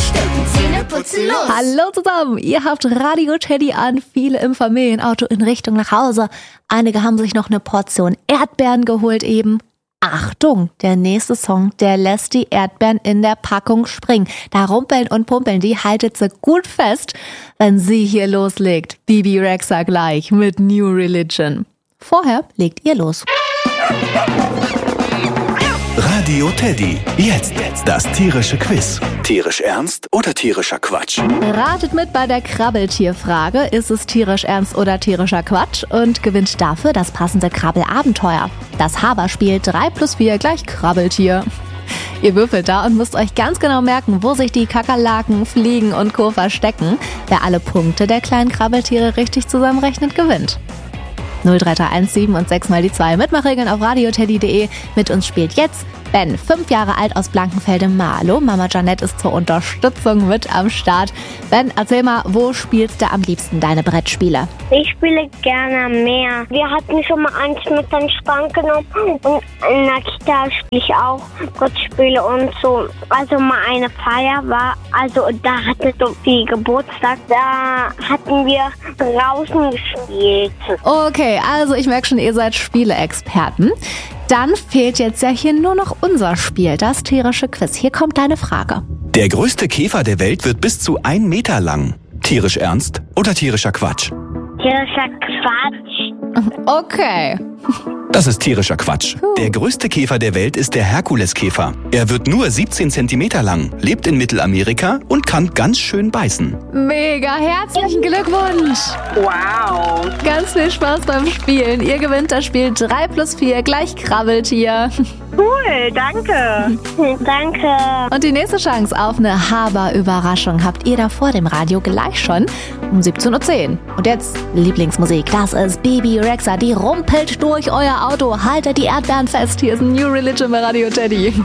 Frühstücken, Zähne putzen, los. Hallo zusammen, ihr habt Radio Teddy an, viele im Familienauto in Richtung nach Hause. Einige haben sich noch eine Portion Erdbeeren geholt eben. Achtung, der nächste Song, der lässt die Erdbeeren in der Packung springen. Da rumpeln und pumpeln, die haltet sie gut fest, wenn sie hier loslegt. Bebe Rexha gleich mit New Religion. Vorher legt ihr los. Radio Teddy. Jetzt das tierische Quiz. Tierisch ernst oder tierischer Quatsch? Ratet mit bei der Krabbeltierfrage. Ist es tierisch ernst oder tierischer Quatsch? Und gewinnt dafür das passende Krabbelabenteuer. Das Haberspiel 3+4 gleich Krabbeltier. Ihr würfelt da und müsst euch ganz genau merken, wo sich die Kakerlaken, Fliegen und Co. verstecken. Wer alle Punkte der kleinen Krabbeltiere richtig zusammenrechnet, gewinnt. 03317 und 6 mal die 2. Mitmachregeln auf radioteddy.de. Mit uns spielt jetzt Ben, 5 Jahre alt aus Blankenfelde-Marlow. Mama Janette ist zur Unterstützung mit am Start. Ben, erzähl mal, wo spielst du am liebsten deine Brettspiele? Ich spiele gerne am Meer. Wir hatten schon mal eins mit an den Strand genommen und in der Kita spiele ich auch Brettspiele und so. Also mal eine Feier war, also da hatte Sophie Geburtstag, da hatten wir draußen gespielt. Okay, also ich merke schon, ihr seid Spieleexperten. Dann fehlt jetzt ja hier nur noch unser Spiel, das tierische Quiz. Hier kommt deine Frage. Der größte Käfer der Welt wird bis zu 1 Meter lang. Tierisch ernst oder tierischer Quatsch? Tierischer Quatsch. Okay. Das ist tierischer Quatsch. Der größte Käfer der Welt ist der Herkuleskäfer. Er wird nur 17 Zentimeter lang, lebt in Mittelamerika und kann ganz schön beißen. Mega, herzlichen Glückwunsch. Wow. Ganz viel Spaß beim Spielen. Ihr gewinnt das Spiel 3+4 gleich Krabbeltier. Cool, danke. Danke. Und die nächste Chance auf eine Haber-Überraschung habt ihr da vor dem Radio gleich schon um 17:10 Uhr. Und jetzt Lieblingsmusik. Das ist Bebe Rexha. Die rumpelt durch euer Auto. Haltet die Erdbeeren fest. Hier ist New Religion bei Radio Teddy.